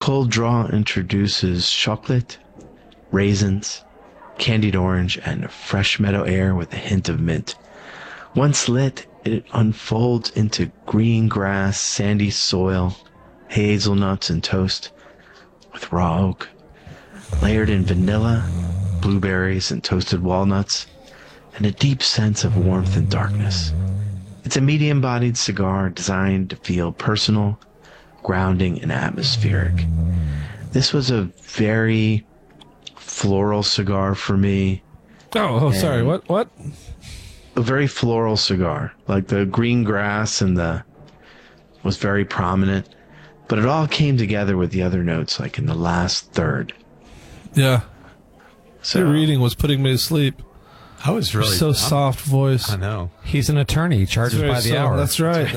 cold draw introduces chocolate, raisins, candied orange, and fresh meadow air with a hint of mint. Once lit, it unfolds into green grass, sandy soil, hazelnuts, and toast with raw oak, layered in vanilla, blueberries, and toasted walnuts, and a deep sense of warmth and darkness. It's a medium-bodied cigar designed to feel personal, grounding, and atmospheric. This was a very floral cigar for me. Sorry. What? A very floral cigar. Like the green grass and was very prominent. But it all came together with the other notes, like in the last third. Yeah. So Your reading was putting me to sleep. I was really soft voice. I know. He's an attorney. He charges by the hour. That's right.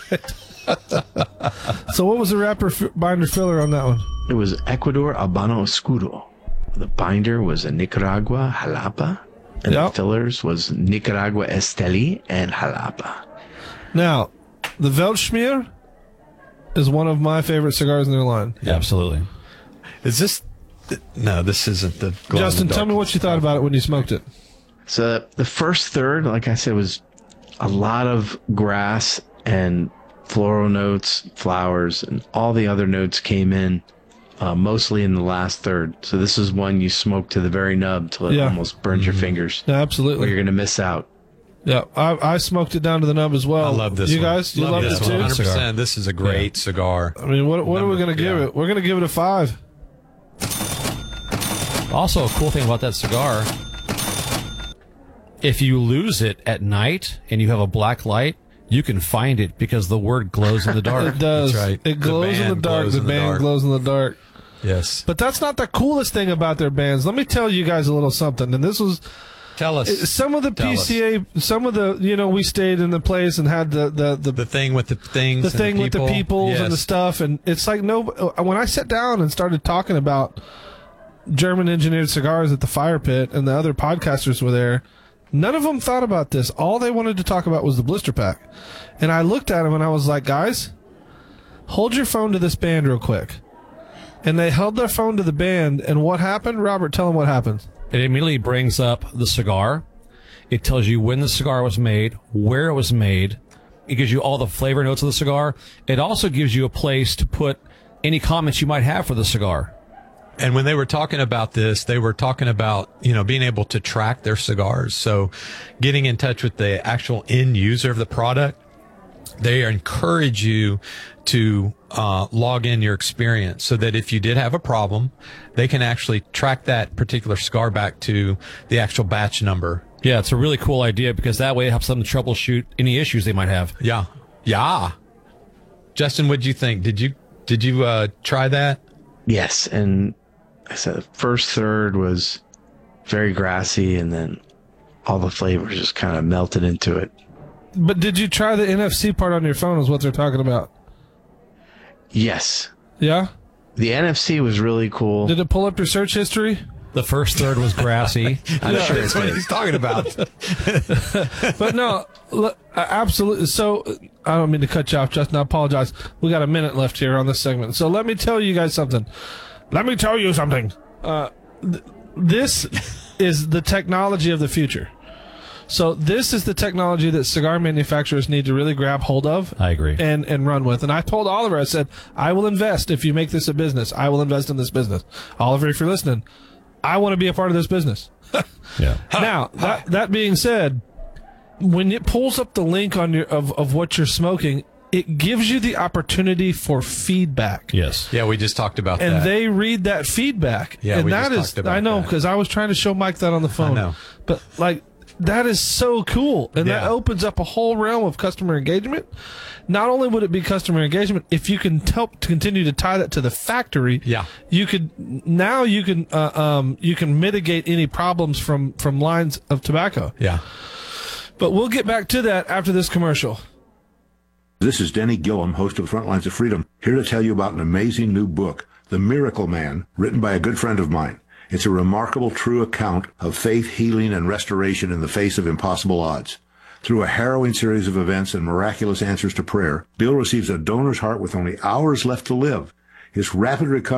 So what was the wrapper binder filler on that one? it was Ecuador Habano Oscuro. The binder was a Nicaragua Jalapa, and the fillers was Nicaragua Esteli and Jalapa. Now, the Weltschmier is one of my favorite cigars in their line. Yeah, absolutely. Is this... No, this isn't the... Justin, tell me what you thought about it when you smoked it. So the first third, like I said, was a lot of grass and floral notes, flowers, and all the other notes came in mostly in the last third. So this is one you smoke to the very nub till it almost burns your fingers. Yeah, absolutely. Or you're going to miss out. Yeah, I smoked it down to the nub as well. I love this You one. guys? You love this it too? 100%. This is a great cigar. I mean, what are we going to give it? We're going to give it a 5. Also, a cool thing about that cigar, if you lose it at night and you have a black light, you can find it because the word glows in the dark. It does. That's right. It glows in the dark. The band glows in the dark. Yes. But that's not the coolest thing about their bands. Let me tell you guys a little something. And this was... Tell us. Some of the PCA, some of the, we stayed in the place and had the thing with the things. The thing with the peoples yes. and the stuff. And it's like, when I sat down and started talking about German engineered cigars at the fire pit and the other podcasters were there, none of them thought about this. All they wanted to talk about was the blister pack. And I looked at them and I was like, guys, hold your phone to this band real quick. And they held their phone to the band. And what happened? Robert, tell them what happened. It immediately brings up the cigar. It tells you when the cigar was made, where it was made. It gives you all the flavor notes of the cigar. It also gives you a place to put any comments you might have for the cigar. And when they were talking about this, they were talking about, being able to track their cigars. So getting in touch with the actual end user of the product, they encourage you to log in your experience so that if you did have a problem, they can actually track that particular cigar back to the actual batch number. Yeah, it's a really cool idea because that way it helps them to troubleshoot any issues they might have. Yeah. Yeah. Justin, what'd you think? Did you try that? Yes, and I said the first third was very grassy, and then all the flavors just kind of melted into it. But did you try the NFC part on your phone is what they're talking about? Yes. Yeah? The NFC was really cool. Did it pull up your search history? The first third was grassy. I'm sure That's what he's talking about. But no, absolutely. So I don't mean to cut you off, Justin. I apologize. We got a minute left here on this segment. So let me tell you guys something. This is the technology of the future. So this is the technology that cigar manufacturers need to really grab hold of. I agree. And run with. And I told Oliver, I said, I will invest if you make this a business. I will invest in this business. Oliver, if you're listening, I want to be a part of this business. Yeah. Now, that being said, when it pulls up the link on your of what you're smoking, it gives you the opportunity for feedback. Yes. Yeah, we just talked about and that. And they read that feedback. Yeah, and we that just is, talked about I know, that. because I was trying to show Mike that on the phone. I know. But, that is so cool. And that Yeah. opens up a whole realm of customer engagement. Not only would it be customer engagement, if you can help to continue to tie that to the factory, you can mitigate any problems from lines of tobacco. Yeah. But we'll get back to that after this commercial. This is Denny Gillum, host of Frontlines of Freedom, here to tell you about an amazing new book, The Miracle Man, written by a good friend of mine. It's a remarkable, true account of faith, healing, and restoration in the face of impossible odds. Through a harrowing series of events and miraculous answers to prayer, Bill receives a donor's heart with only hours left to live. His rapid recovery